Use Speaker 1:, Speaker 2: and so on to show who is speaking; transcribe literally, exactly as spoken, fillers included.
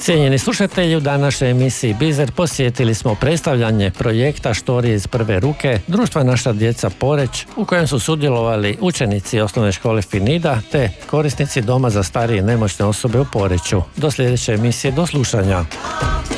Speaker 1: Cijenjeni slušatelji, u današnjoj emisiji Bizer posjetili smo predstavljanje projekta Štorije iz prve ruke Društva Naša djeca Poreč, u kojem su sudjelovali učenici osnovne škole Finida te korisnici Doma za starije i nemoćne osobe u Poreču. Do sljedeće emisije, do slušanja.